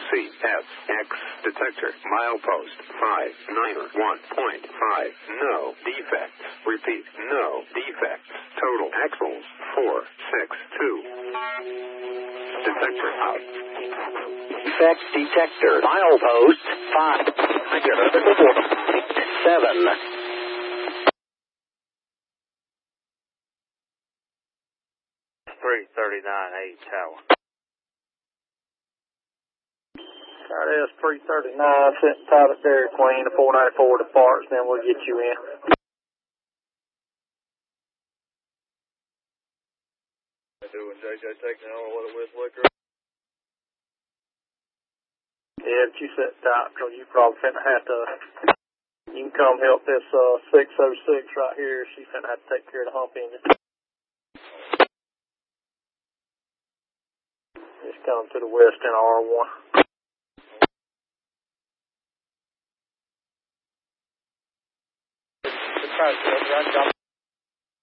CSX detector. Milepost 591.5. No defects. Repeat, no defects. Total axles 462. Detector out. Defect detector. Milepost 597. 339 tower. That is 339, sitting tied at Dairy Queen, the 494 departs, then we'll get you in. Doing JJ taking over what it was liquor. Yeah, but you sit tight, because you probably finna have to, you can come help this 606 right here. She's finna have to take care of the hump engine. Just come to the west in R1. Right,